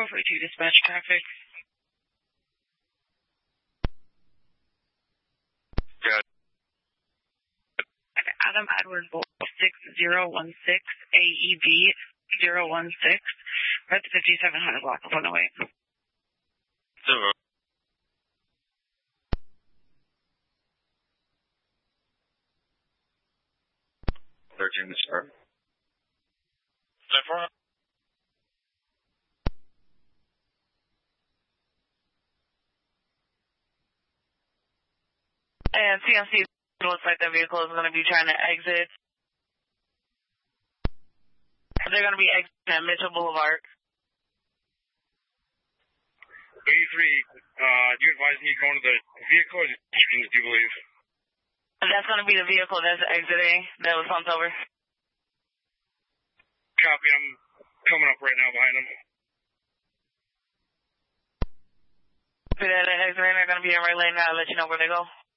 42 dispatch traffic. Got it. Adam Edward Bull 6016 AEB 016. We're at the 5700 block of 108. So, 13 to start. And CMC looks like the vehicle is going to be trying to exit. They're going to be exiting at Mitchell Boulevard. 83, do you advise me going to the vehicle or the screens, do you believe? That's going to be the vehicle that's exiting that was pumped over. Copy, I'm coming up right now behind them. That exiting, they're going to be in right lane now. I'll let you know where they go.